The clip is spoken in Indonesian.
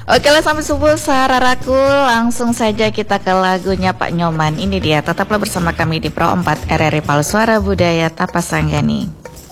Oke lah sampai subuh Sararaku. Langsung saja kita ke lagunya Pak Nyoman. Ini dia, tetaplah bersama kami di Pro 4 RRI Palu Suara Budaya Tapasanggani.